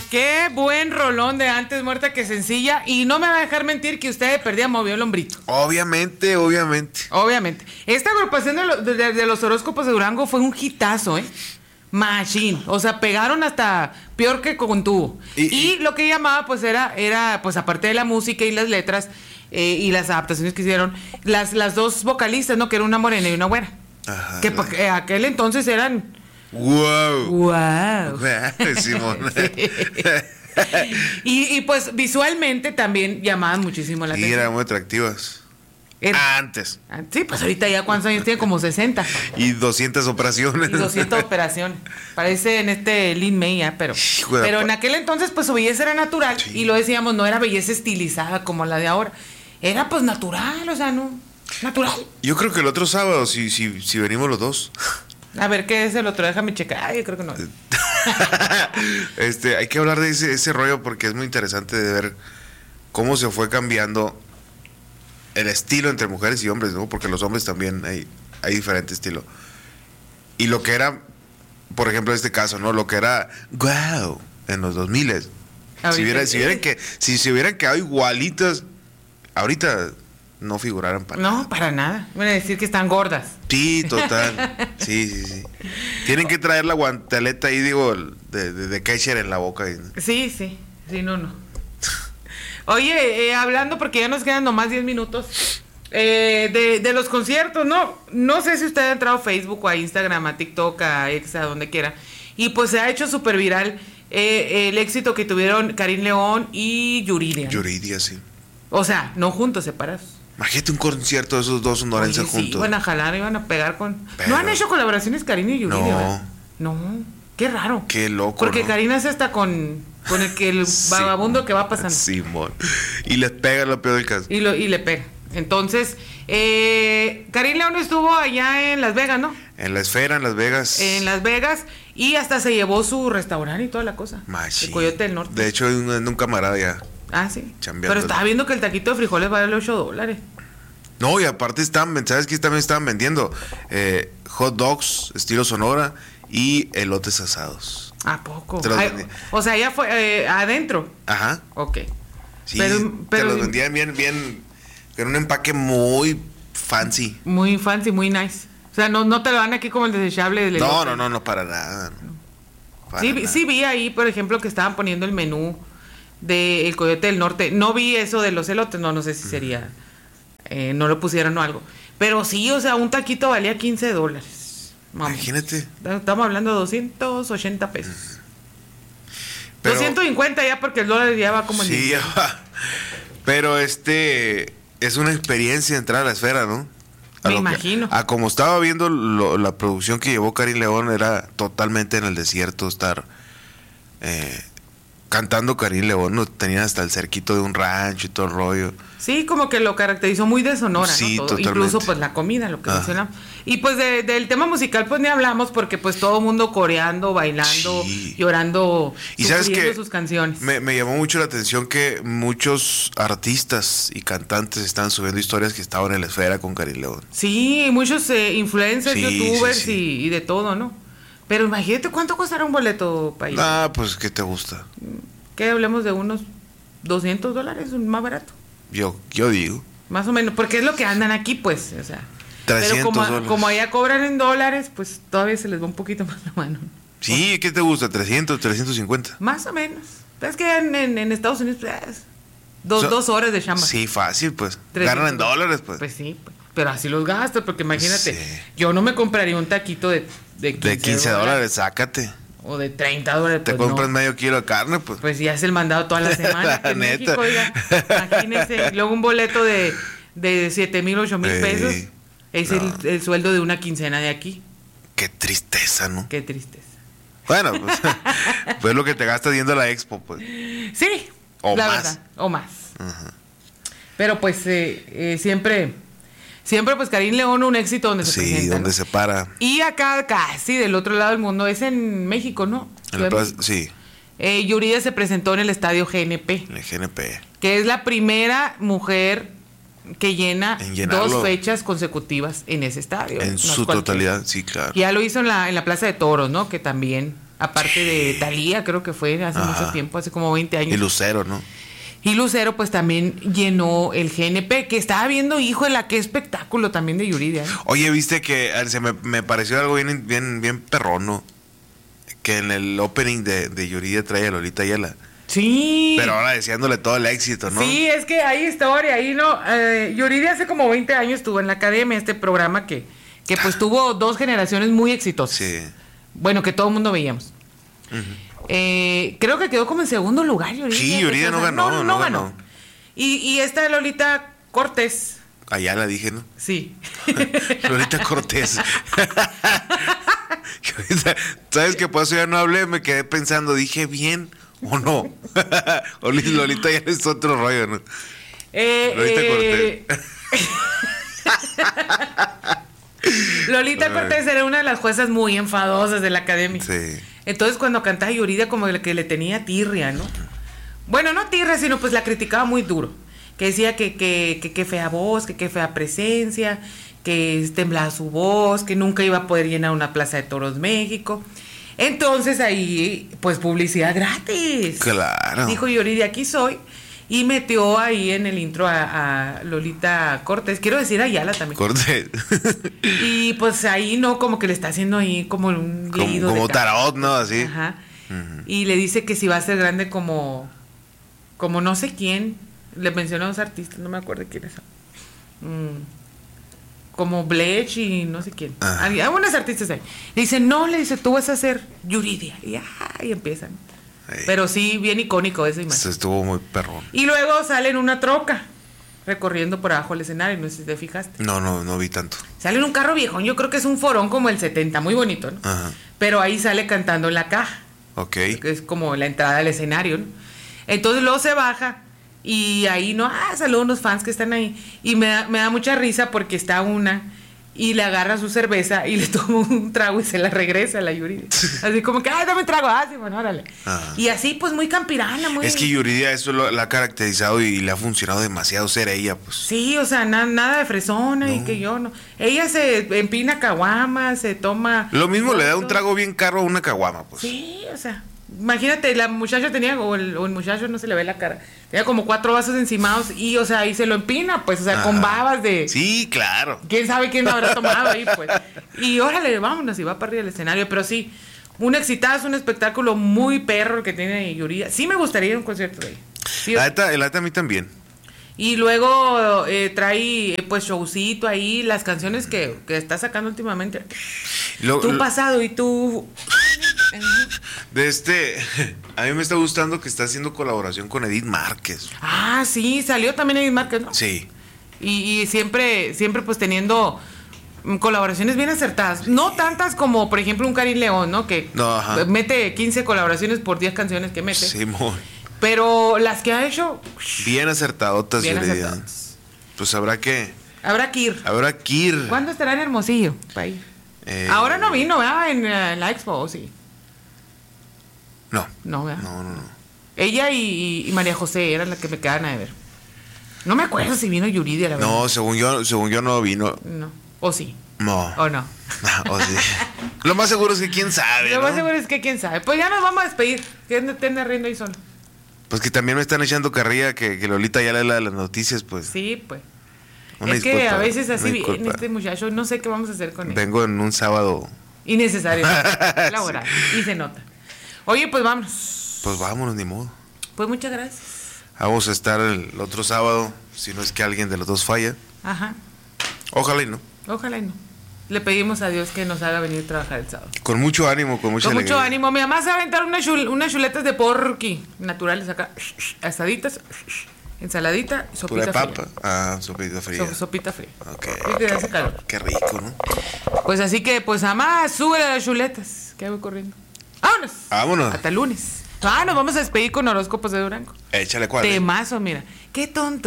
qué buen rolón de Antes muerta que sencilla. Y no me va a dejar mentir que usted de perdida movió el hombrito. Obviamente. Esta agrupación de los horóscopos de Durango fue un hitazo, Machine. O sea, pegaron hasta peor que con tubo. Y lo que llamaba, pues, era pues, aparte de la música y las letras y las adaptaciones que hicieron, las dos vocalistas, ¿no? Que era una morena y una güera. Ajá. Que aquel entonces eran... ¡Wow! Simón. Sí. y pues visualmente también llamaban muchísimo la Y atención. eran muy atractivas. Antes. Sí, pues ahorita ya cuántos años tiene, como 60. Y 200 operaciones. Y 200 operaciones. Parece en Lin May, pero en aquel entonces pues su belleza era natural. Sí. Y lo decíamos, no era belleza estilizada como la de ahora. Era pues natural, o sea, no. Natural. Yo creo que el otro sábado, si venimos los dos. A ver, ¿qué es el otro? Déjame checar. Ay, yo creo que no. Hay que hablar de ese rollo porque es muy interesante de ver cómo se fue cambiando el estilo entre mujeres y hombres, ¿no? Porque los hombres también hay diferente estilo. Y lo que era, por ejemplo, en este caso, ¿no? Lo que era wow en los 2000. Si se hubieran quedado igualitas, ahorita no figuraran para nada. No, para nada. Van a decir que están gordas. Sí, total. Sí. Tienen que traer la guanteleta ahí, digo, de Kesher en la boca. Sí, no. Oye, hablando, porque ya nos quedan nomás 10 minutos, de los conciertos, no sé si usted ha entrado a Facebook o a Instagram, a TikTok, a X, a donde quiera, y pues se ha hecho súper viral el éxito que tuvieron Karim León y Yuridia. Yuridia, sí. O sea, no juntos, separados. Imagínate un concierto de esos dos sonorenses juntos. Sí, iban a jalar, iban a pegar con... Pero... ¿No han hecho colaboraciones Karim y Yuridia? No. ¿verdad? No, qué raro. Qué loco, porque ¿no? Karim hace hasta con el vagabundo que va pasando. Simón. Y les pega lo peor del caso. Y le pega. Entonces, Karim León estuvo allá en Las Vegas, ¿no? En la Esfera, en Las Vegas. En Las Vegas. Y hasta se llevó su restaurante y toda la cosa. Machín. El Coyote del Norte. De hecho, hay un camarada ya. Ah, sí. Chambeando. Pero estaba viendo que el taquito de frijoles vale $8. No, y aparte ¿sabes qué? También estaban vendiendo hot dogs, estilo Sonora, y elotes asados. ¿A poco? Ay, o sea, ya fue adentro. Ajá. Ok. Sí, te los vendían bien, en un empaque muy fancy. Muy fancy, muy nice. O sea, no te lo dan aquí como el desechable del elote. No, para nada. Sí vi ahí, por ejemplo, que estaban poniendo el menú del Coyote del Norte. No vi eso de los elotes, no sé si sería... no lo pusieron o algo. Pero sí, o sea, un taquito valía $15. Imagínate. Estamos hablando de 280 pesos. Pero, 250 ya porque el dólar ya va como en... Sí, ya va. Pero es una experiencia entrar a la Esfera, ¿no? Me imagino. Como estaba viendo la producción que llevó Karim León, era totalmente en el desierto estar cantando Karim León, ¿no? Tenían hasta el cerquito de un rancho y todo el rollo. Sí, como que lo caracterizó muy de Sonora, sí, ¿no? Todo. Totalmente. Incluso pues la comida, lo que mencionamos. Y pues del tema musical pues ni hablamos porque pues todo el mundo coreando, bailando, sí, llorando, y sabes que sus canciones. Me llamó mucho la atención que muchos artistas y cantantes están subiendo historias que estaban en la Esfera con Karim León. Sí, muchos influencers, sí, youtubers sí. Y de todo, ¿no? Pero imagínate cuánto costará un boleto para ir. Ah, pues ¿qué te gusta? ¿Qué hablemos de unos $200, más barato? Yo digo. Más o menos, porque es lo que andan aquí, pues, o sea. 300 pero como allá cobran en dólares, pues todavía se les va un poquito más la mano. Sí, ¿qué te gusta? 300, 350. Más o menos. Es que en Estados Unidos, pues, dos horas de chamba. Sí, fácil, pues. 300. Ganan en dólares, pues. Pues sí, pero así los gastos, porque imagínate, sí, yo no me compraría un taquito de $15, sácate. O de $30. Te pues compras no. medio kilo de carne, pues. Pues ya es el mandado toda la semana. La en neta. México, oiga, imagínese. Luego un boleto de 7,000, 8,000 pesos. Es el sueldo de una quincena de aquí. Qué tristeza, ¿no? Qué tristeza. Bueno, pues lo que te gastas yendo a la expo, pues. Sí. O la más. Verdad, o más. Uh-huh. Pero pues siempre pues Karim León un éxito donde se presenta. Sí, donde ¿no? se para. Y acá casi del otro lado del mundo es en México, ¿no? Sí. Yuridia se presentó en el estadio GNP. El GNP. Que es la primera mujer que llena llenarlo 2 fechas consecutivas en ese estadio. En no su totalidad, sí, claro. Ya lo hizo en la Plaza de Toros, ¿no? Que también Aparte de Thalía, creo que fue hace mucho tiempo, hace como 20 años. Y Lucero, ¿no? Y Lucero, pues también llenó el GNP, que estaba viendo, híjole, qué espectáculo también de Yuridia. Oye, viste que me pareció algo bien perrón, ¿no? Que en el opening de Yuridia trae a Lolita Ayala. Sí. Pero ahora deseándole todo el éxito, ¿no? Sí, es que hay historia ahí, ¿no? Yuridia hace como 20 años estuvo en la academia, este programa que pues tuvo 2 generaciones muy exitosas. Sí. Bueno, que todo el mundo veíamos. Creo que quedó como en segundo lugar, Yuridia. Sí, Yuridia no ganó. No ganó. Y esta Lolita Cortés. Ayala dije, ¿no? Sí. Lolita Cortés. ¿Sabes qué pasó? Ya no hablé, me quedé pensando, dije bien o no. Lolita ya es otro rollo, ¿no? Lolita Cortés. Lolita Cortés era una de las juezas muy enfadosas de la academia. Sí. Entonces cuando cantaba Yuridia como que le tenía tirria, ¿no? Bueno, no tirria, sino pues la criticaba muy duro. Que decía que fea voz, que fea presencia, que temblaba su voz, que nunca iba a poder llenar una plaza de toros México. Entonces ahí, pues publicidad gratis. Claro. Dijo Yuridia, aquí soy. Y metió ahí en el intro a Lolita Cortés. Quiero decir a Ayala también. Cortés. Y pues ahí, ¿no? Como que le está haciendo ahí como un leído. Como tarot, ¿no? Así. Ajá. Y le dice que si va a ser grande como no sé quién. Le mencionó a 2 artistas, no me acuerdo quiénes son. Como Blech y no sé quién. Algunos artistas ahí. Le dice, no, le dice, tú vas a ser Yuridia. Y empiezan. Ay. Pero sí, bien icónico esa imagen. Eso estuvo muy perrón. Y luego sale en una troca, recorriendo por abajo el escenario, no sé si te fijaste. No vi tanto. Sale en un carro viejón, yo creo que es un Forón como el 70, muy bonito, ¿no? Ajá. Pero ahí sale cantando en la caja. Ok. Que es como la entrada al escenario, ¿no? Entonces luego se baja y ahí, ¿no? Saludos a unos fans que están ahí. Y me da mucha risa porque está una y le agarra su cerveza y le toma un trago y se la regresa a la Yuridia. Así como que, dame un trago. Sí, bueno, órale. Ajá. Y así, pues, muy campirana, muy... Es que Yuridia eso la ha caracterizado y le ha funcionado demasiado ser ella, pues. Sí, o sea, nada de fresona y que yo no... Ella se empina caguama, se toma... Lo mismo le da un trago bien caro a una caguama, pues. Sí, o sea... Imagínate, la muchacha tenía, o el muchacho no se le ve la cara, tenía como 4 vasos encimados y, o sea, ahí se lo empina, pues, o sea, con babas de... Sí, claro. ¿Quién sabe quién lo habrá tomado ahí, pues? Y órale, vámonos, y va para arriba del escenario, pero sí, un exitazo, un espectáculo muy perro el que tiene Yuridia. Sí me gustaría ir a un concierto de ella. Sí, La neta a mí también. y luego trae, pues, showcito ahí, las canciones que está sacando últimamente. Tu pasado y tú... A mí me está gustando que está haciendo colaboración con Edith Márquez. Ah, sí, salió también Edith Márquez, ¿no? Sí. Y siempre pues teniendo colaboraciones bien acertadas. No tantas como, por ejemplo, un Karim León, ¿no? Que mete 15 colaboraciones por 10 canciones que mete. Sí, pero las que ha hecho... Bien acertadotas, bien Yuridia. acertadas. Pues habrá que ir. ¿Cuándo estará en Hermosillo? Pa' ir. Ahora no vino, ¿verdad? En la expo, sí. No, ¿verdad? No. Ella y María José eran las que me quedaban a ver. No me acuerdo si vino Yuridia, la verdad. No, según yo no vino. No. ¿O sí? No. ¿O no? O sí. Lo más seguro es que quién sabe, Lo más seguro es que quién sabe. Pues ya nos vamos a despedir. Que te anda riendo ahí solo. Pues que también me están echando carrilla que Lolita ya lee las noticias, pues. Sí, pues. Una es que disculpa, a veces así una viene disculpa. este muchacho. No sé qué vamos a hacer con él. Vengo en un sábado. Innecesario. Laboral. Y se nota. Oye, pues vámonos. Pues vámonos, ni modo. Pues muchas gracias. Vamos a estar el otro sábado, si no es que alguien de los dos falla. Ajá. Ojalá y no. Ojalá y no. Le pedimos a Dios que nos haga venir a trabajar el sábado. Con mucho ánimo, con mucha Con alegría. mucho ánimo. Mi mamá se va a aventar unas chuletas de porqui naturales acá. Asaditas. Ensaladita. Pura Sopita papa. fría. Ah, sopita fría. Sopita fría. Ok. Y que hace calor. Qué rico, ¿no? Pues así que, pues, mamá, súbele a las chuletas. Que voy corriendo. ¡Vámonos! Vámonos. Hasta el lunes. Nos vamos a despedir con horóscopos de Durango. Échale cuál. Temazo, mira. Qué tonto.